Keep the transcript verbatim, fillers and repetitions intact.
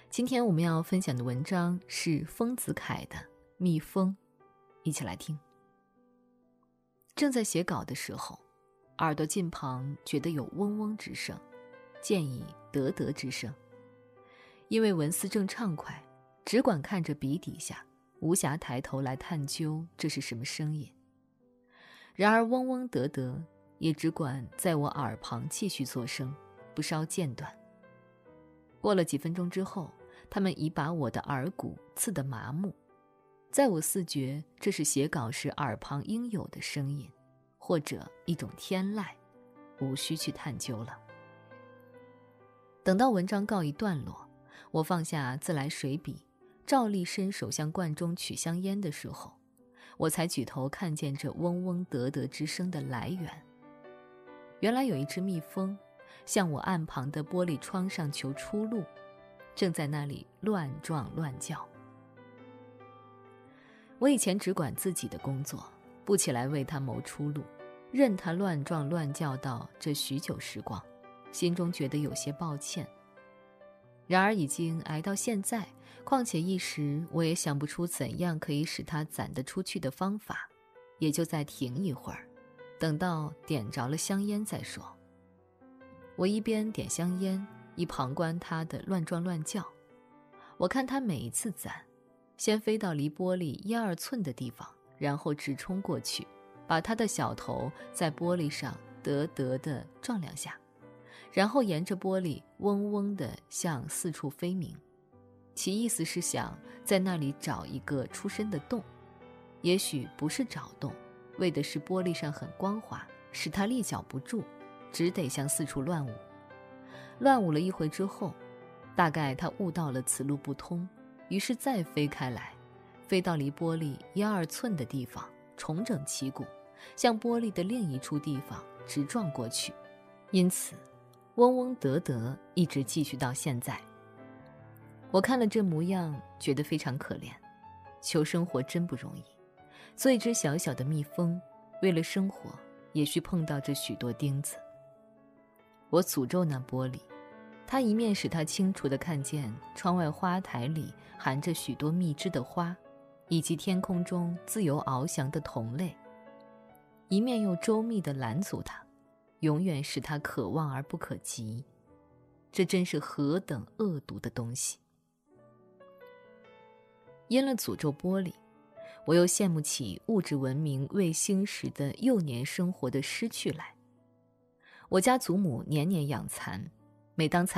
今天我们要分享的文章是丰子恺的《蜜蜂》，一起来听。正在写稿的时候，耳朵近旁觉得有嗡嗡之声，建议得得之声。因为文思正畅快，只管看着笔底下，无暇抬头来探究这是什么声音。然而嗡嗡得得也只管在我耳旁继续作声，不稍间断。过了几分钟之后，他们已把我的耳骨刺得麻木，在我似觉这是写稿时耳旁应有的声音，或者一种天籁，无需去探究了。等到文章告一段落，我放下自来水笔，照例伸手向罐中取香烟的时候，我才举头看见这嗡嗡得得之声的来源。原来有一只蜜蜂向我岸旁的玻璃窗上求出路，正在那里乱撞乱叫。我以前只管自己的工作，不起来为他谋出路，任他乱撞乱叫到这许久时光，心中觉得有些抱歉。然而已经挨到现在，况且一时我也想不出怎样可以使他攒得出去的方法，也就再停一会儿，等到点着了香烟再说。我一边点香烟，一旁观他的乱撞乱叫。我看他每一次攒，先飞到离玻璃一二寸的地方，然后直冲过去，把他的小头在玻璃上得得地撞两下，然后沿着玻璃嗡嗡地向四处飞鸣。其意思是想在那里找一个出身的洞，也许不是找洞，为的是玻璃上很光滑，使他立脚不住，只得向四处乱舞。乱舞了一回之后，大概他悟到了此路不通，于是再飞开来，飞到离玻璃一二寸的地方，重整旗鼓，向玻璃的另一处地方直撞过去。因此嗡嗡得得一直继续到现在。我看了这模样，觉得非常可怜。求生活真不容易，做一只小小的蜜蜂，为了生活也需碰到这许多钉子。我诅咒那玻璃，它一面使它清楚地看见窗外花台里含着许多蜜汁的花，以及天空中自由翱翔的同类，一面又周密地拦阻它，永远使它可望而不可及。这真是何等恶毒的东西！因了诅咒玻璃，我又羡慕起物质文明未兴时的幼年生活的失去来。我家祖母年年养蚕，每当蚕